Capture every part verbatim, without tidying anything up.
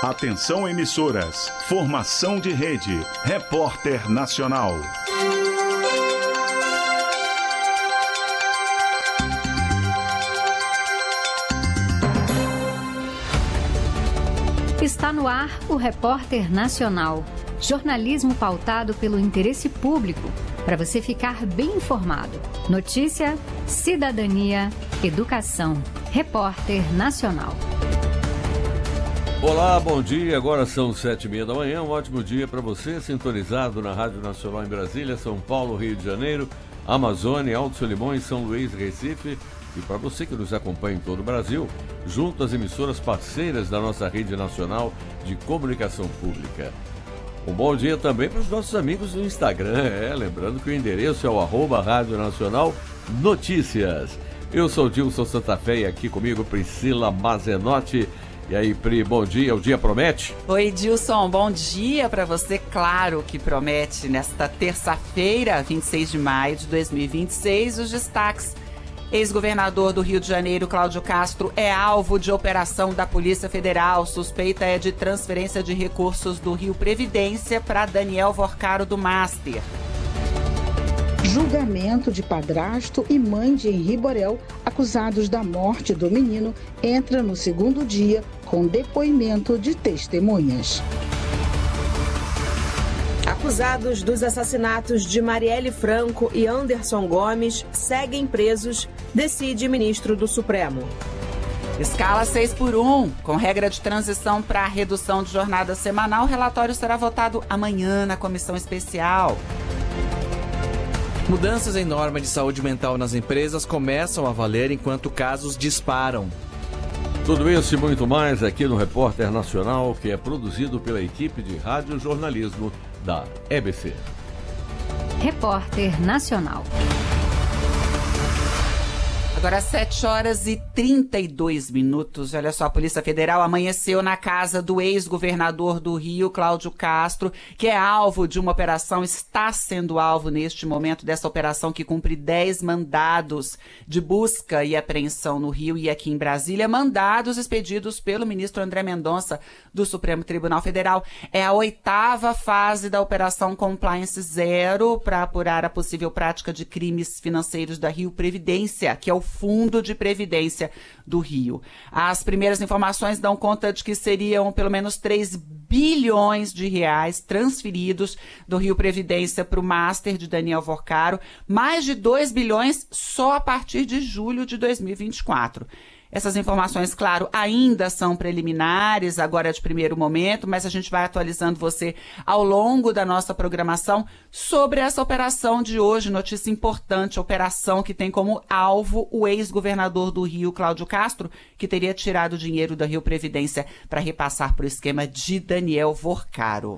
Atenção emissoras, formação de rede, Repórter Nacional. Está no ar o Repórter Nacional. Jornalismo pautado pelo interesse público, para você ficar bem informado. Notícia, cidadania, educação. Repórter Nacional. Olá, bom dia. Agora são sete e meia da manhã. Um ótimo dia para você, sintonizado na Rádio Nacional em Brasília, São Paulo, Rio de Janeiro, Amazônia, Alto Solimões, São Luís, Recife. E para você que nos acompanha em todo o Brasil, junto às emissoras parceiras da nossa rede nacional de comunicação pública. Um bom dia também para os nossos amigos do Instagram, é, lembrando que o endereço é o arroba Rádio Nacional Notícias. Eu sou Dilson Santa Fé e aqui comigo Priscila Mazenotti. E aí, Pri, bom dia, o dia promete? Oi, Dilson, bom dia para você, claro que promete. Nesta terça-feira, vinte e seis de maio de dois mil e vinte e seis, os destaques. Ex-governador do Rio de Janeiro, Cláudio Castro, é alvo de operação da Polícia Federal. Suspeita é de transferência de recursos do Rio Previdência para Daniel Vorcaro do Master. Julgamento de padrasto e mãe de Henri Borel, acusados da morte do menino, entra no segundo dia com depoimento de testemunhas. Acusados dos assassinatos de Marielle Franco e Anderson Gomes seguem presos, decide ministro do Supremo. Escala seis por um, com regra de transição para a redução de jornada semanal. O relatório será votado amanhã na comissão especial. Mudanças em norma de saúde mental nas empresas começam a valer enquanto casos disparam. Tudo isso e muito mais aqui no Repórter Nacional, que é produzido pela equipe de radiojornalismo da E B C. Repórter Nacional. Agora sete horas e trinta e dois minutos. Olha só, a Polícia Federal amanheceu na casa do ex-governador do Rio, Cláudio Castro, que é alvo de uma operação, está sendo alvo neste momento dessa operação que cumpre dez mandados de busca e apreensão no Rio e aqui em Brasília, mandados expedidos pelo ministro André Mendonça do Supremo Tribunal Federal. É a oitava fase da Operação Compliance Zero para apurar a possível prática de crimes financeiros da Rio Previdência, que é o Fundo de Previdência do Rio. As primeiras informações dão conta de que seriam pelo menos três bilhões de reais transferidos do Rio Previdência para o Master de Daniel Vorcaro, mais de dois bilhões só a partir de julho de dois mil e vinte e quatro. Essas informações, claro, ainda são preliminares, agora é de primeiro momento, mas a gente vai atualizando você ao longo da nossa programação sobre essa operação de hoje, notícia importante, operação que tem como alvo o ex-governador do Rio, Cláudio Castro, que teria tirado dinheiro da Rio Previdência para repassar para o esquema de Daniel Vorcaro.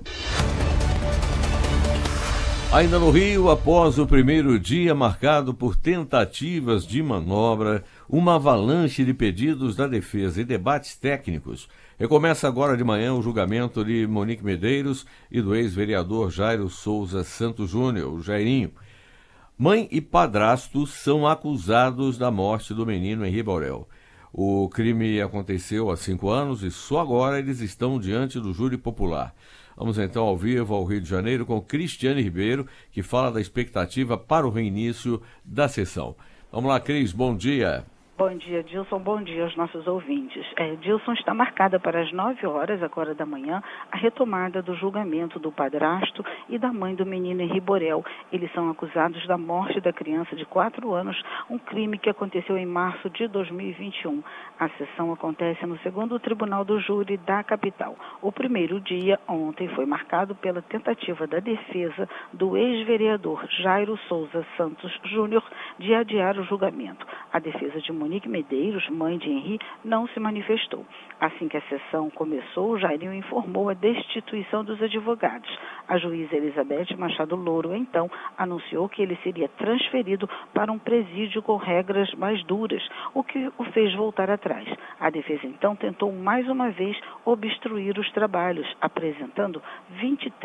Ainda no Rio, após o primeiro dia marcado por tentativas de manobra, uma avalanche de pedidos da defesa e debates técnicos, recomeça agora de manhã o julgamento de Monique Medeiros e do ex-vereador Jairo Souza Santos Júnior, o Jairinho. Mãe e padrasto são acusados da morte do menino Henri Borel. O crime aconteceu há cinco anos e só agora eles estão diante do júri popular. Vamos então ao vivo ao Rio de Janeiro com Cristiane Ribeiro, que fala da expectativa para o reinício da sessão. Vamos lá, Cris, bom dia. Bom dia, Dilson. Bom dia aos nossos ouvintes. É, Dilson, está marcada para as nove horas, agora da manhã, a retomada do julgamento do padrasto e da mãe do menino Henri Borel. Eles são acusados da morte da criança de quatro anos, um crime que aconteceu em março de dois mil e vinte e um. A sessão acontece no segundo Tribunal do Júri da capital. O primeiro dia, ontem, foi marcado pela tentativa da defesa do ex-vereador Jairo Souza Santos Júnior de adiar o julgamento. A defesa de Monique Medeiros, mãe de Henri, não se manifestou. Assim que a sessão começou, o Jairinho informou a destituição dos advogados. A juíza Elizabeth Machado Louro, então, anunciou que ele seria transferido para um presídio com regras mais duras, o que o fez voltar atrás. A defesa, então, tentou mais uma vez obstruir os trabalhos, apresentando vinte e três